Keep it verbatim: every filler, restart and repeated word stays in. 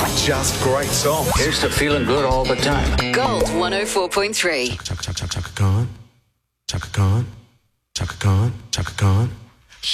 Just great songs. Here's to feeling good all the time. Gold one oh four point three. Chaka, chaka, chaka, chaka Khan. Chaka Khan. Chaka Khan. Chaka Khan.